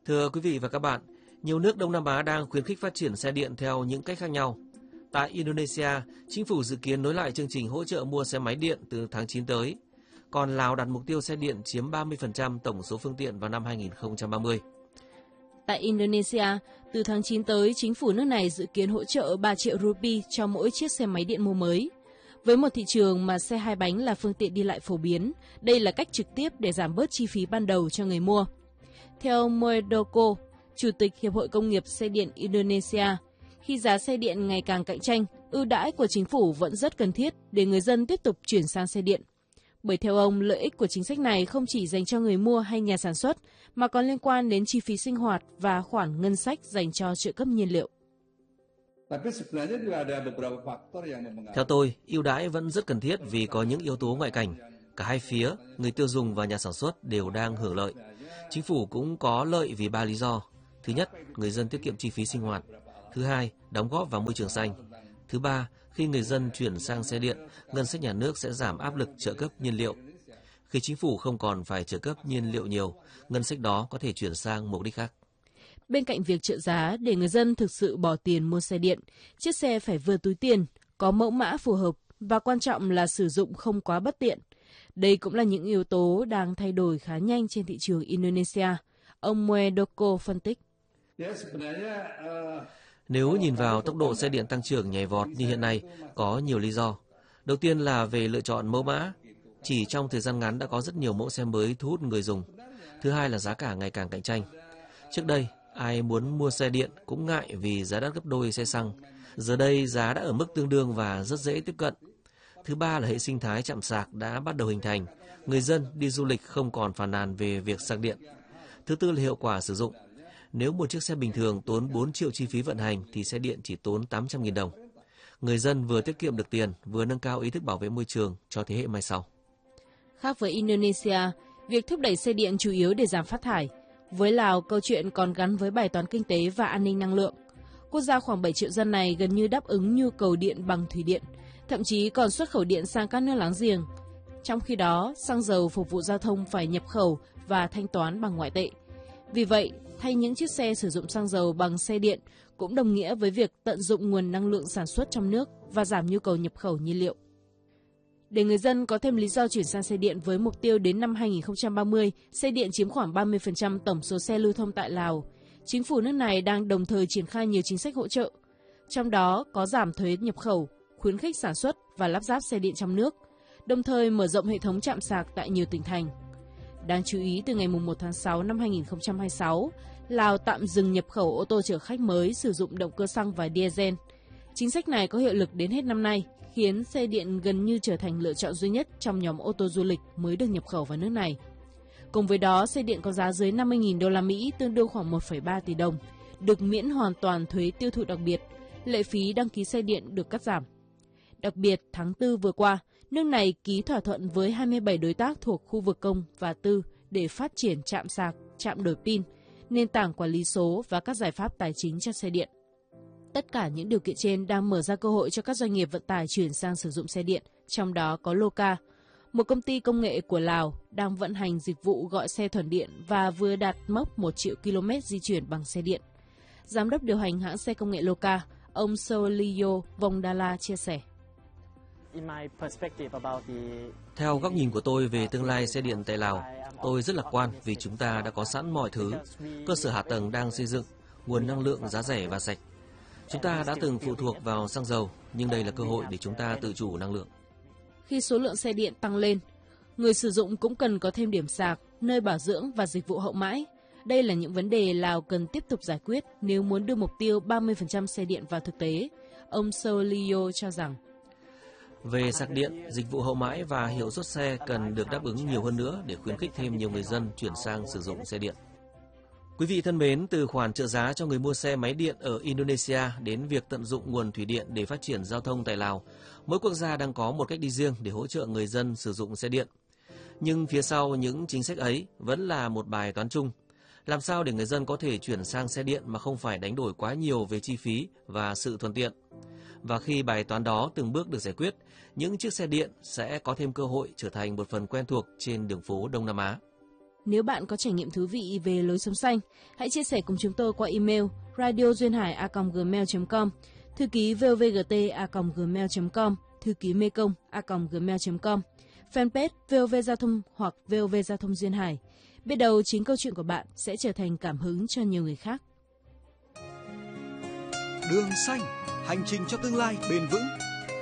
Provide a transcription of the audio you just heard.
Thưa quý vị và các bạn, nhiều nước Đông Nam Á đang khuyến khích phát triển xe điện theo những cách khác nhau. Tại Indonesia, chính phủ dự kiến nối lại chương trình hỗ trợ mua xe máy điện từ tháng 9 tới. Còn Lào đặt mục tiêu xe điện chiếm 30% tổng số phương tiện vào năm 2030. Tại Indonesia, từ tháng 9 tới, chính phủ nước này dự kiến hỗ trợ 3 triệu rupee cho mỗi chiếc xe máy điện mua mới. Với một thị trường mà xe hai bánh là phương tiện đi lại phổ biến, đây là cách trực tiếp để giảm bớt chi phí ban đầu cho người mua. Theo Muldoko, Chủ tịch Hiệp hội Công nghiệp Xe điện Indonesia, khi giá xe điện ngày càng cạnh tranh, ưu đãi của chính phủ vẫn rất cần thiết để người dân tiếp tục chuyển sang xe điện. Bởi theo ông, lợi ích của chính sách này không chỉ dành cho người mua hay nhà sản xuất, mà còn liên quan đến chi phí sinh hoạt và khoản ngân sách dành cho trợ cấp nhiên liệu. Theo tôi, ưu đãi vẫn rất cần thiết vì có những yếu tố ngoại cảnh. Cả hai phía, người tiêu dùng và nhà sản xuất đều đang hưởng lợi. Chính phủ cũng có lợi vì 3 lý do. Thứ nhất, người dân tiết kiệm chi phí sinh hoạt. Thứ hai, đóng góp vào môi trường xanh. Thứ ba, khi người dân chuyển sang xe điện, ngân sách nhà nước sẽ giảm áp lực trợ cấp nhiên liệu. Khi chính phủ không còn phải trợ cấp nhiên liệu nhiều, ngân sách đó có thể chuyển sang mục đích khác. Bên cạnh việc trợ giá để người dân thực sự bỏ tiền mua xe điện, chiếc xe phải vừa túi tiền, có mẫu mã phù hợp và quan trọng là sử dụng không quá bất tiện. Đây cũng là những yếu tố đang thay đổi khá nhanh trên thị trường Indonesia. Ông Muldoko phân tích. Nếu nhìn vào tốc độ xe điện tăng trưởng nhảy vọt như hiện nay, có nhiều lý do. Đầu tiên là về lựa chọn mẫu mã. Chỉ trong thời gian ngắn đã có rất nhiều mẫu xe mới thu hút người dùng. Thứ hai là giá cả ngày càng cạnh tranh. Trước đây, ai muốn mua xe điện cũng ngại vì giá đắt gấp đôi xe xăng. Giờ đây, giá đã ở mức tương đương và rất dễ tiếp cận. Thứ ba là hệ sinh thái trạm sạc đã bắt đầu hình thành. Người dân đi du lịch không còn phàn nàn về việc sạc điện. Thứ tư là hiệu quả sử dụng. Nếu một chiếc xe bình thường tốn 4 triệu chi phí vận hành thì xe điện chỉ tốn 800.000 đồng. Người dân vừa tiết kiệm được tiền, vừa nâng cao ý thức bảo vệ môi trường cho thế hệ mai sau. Khác với Indonesia, việc thúc đẩy xe điện chủ yếu để giảm phát thải. Với Lào, câu chuyện còn gắn với bài toán kinh tế và an ninh năng lượng. Quốc gia khoảng 7 triệu dân này gần như đáp ứng nhu cầu điện bằng thủy điện, thậm chí còn xuất khẩu điện sang các nước láng giềng. Trong khi đó, xăng dầu phục vụ giao thông phải nhập khẩu và thanh toán bằng ngoại tệ. Vì vậy, thay những chiếc xe sử dụng xăng dầu bằng xe điện cũng đồng nghĩa với việc tận dụng nguồn năng lượng sản xuất trong nước và giảm nhu cầu nhập khẩu nhiên liệu. Để người dân có thêm lý do chuyển sang xe điện với mục tiêu đến năm 2030, xe điện chiếm khoảng 30% tổng số xe lưu thông tại Lào, chính phủ nước này đang đồng thời triển khai nhiều chính sách hỗ trợ. Trong đó có giảm thuế nhập khẩu, khuyến khích sản xuất và lắp ráp xe điện trong nước, đồng thời mở rộng hệ thống trạm sạc tại nhiều tỉnh thành. Đáng chú ý, từ ngày 1 tháng 6 năm 2026, Lào tạm dừng nhập khẩu ô tô chở khách mới sử dụng động cơ xăng và diesel. Chính sách này có hiệu lực đến hết năm nay, khiến xe điện gần như trở thành lựa chọn duy nhất trong nhóm ô tô du lịch mới được nhập khẩu vào nước này. Cùng với đó, xe điện có giá dưới 50.000 đô la Mỹ, tương đương khoảng 1,3 tỷ đồng, được miễn hoàn toàn thuế tiêu thụ đặc biệt, lệ phí đăng ký xe điện được cắt giảm. Đặc biệt, tháng 4 vừa qua, nước này ký thỏa thuận với 27 đối tác thuộc khu vực công và tư để phát triển trạm sạc, trạm đổi pin, nền tảng quản lý số và các giải pháp tài chính cho xe điện. Tất cả những điều kiện trên đang mở ra cơ hội cho các doanh nghiệp vận tải chuyển sang sử dụng xe điện, trong đó có Loka, một công ty công nghệ của Lào đang vận hành dịch vụ gọi xe thuần điện và vừa đạt mốc 1 triệu km di chuyển bằng xe điện. Giám đốc điều hành hãng xe công nghệ Loka, ông Soliyo Vongdala chia sẻ. Theo góc nhìn của tôi về tương lai xe điện tại Lào, tôi rất lạc quan vì chúng ta đã có sẵn mọi thứ, cơ sở hạ tầng đang xây dựng, nguồn năng lượng giá rẻ và sạch. Chúng ta đã từng phụ thuộc vào xăng dầu, nhưng đây là cơ hội để chúng ta tự chủ năng lượng. Khi số lượng xe điện tăng lên, người sử dụng cũng cần có thêm điểm sạc, nơi bảo dưỡng và dịch vụ hậu mãi. Đây là những vấn đề Lào cần tiếp tục giải quyết nếu muốn đưa mục tiêu 30% xe điện vào thực tế. Ông Soliyo cho rằng, về sạc điện, dịch vụ hậu mãi và hiệu suất xe cần được đáp ứng nhiều hơn nữa để khuyến khích thêm nhiều người dân chuyển sang sử dụng xe điện. Quý vị thân mến, từ khoản trợ giá cho người mua xe máy điện ở Indonesia đến việc tận dụng nguồn thủy điện để phát triển giao thông tại Lào, mỗi quốc gia đang có một cách đi riêng để hỗ trợ người dân sử dụng xe điện. Nhưng phía sau những chính sách ấy vẫn là một bài toán chung. Làm sao để người dân có thể chuyển sang xe điện mà không phải đánh đổi quá nhiều về chi phí và sự thuận tiện? Và khi bài toán đó từng bước được giải quyết, những chiếc xe điện sẽ có thêm cơ hội trở thành một phần quen thuộc trên đường phố Đông Nam Á. Nếu bạn có trải nghiệm thú vị về lối sống xanh, hãy chia sẻ cùng chúng tôi qua email radioduyênhải@gmail.com, thư ký vovgt@gmail.com, thư ký mekong@gmail.com, fanpage VOV Giao thông hoặc VOV Giao thông Duyên Hải. Biết đâu chính câu chuyện của bạn sẽ trở thành cảm hứng cho nhiều người khác. Đường xanh, hành trình cho tương lai bền vững.